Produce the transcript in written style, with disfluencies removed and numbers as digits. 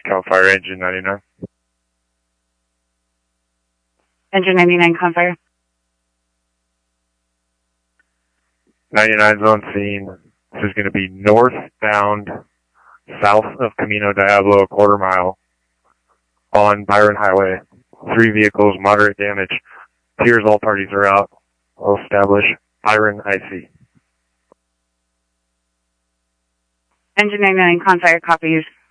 Cal Fire Engine 99. Engine 99, Confire. 99's on scene. This is going to be northbound, south of Camino Diablo, a quarter mile, on Byron Highway. 3 vehicles, moderate damage. Appears all parties are out. I'll establish Byron IC. Engine 99, Confire, copies.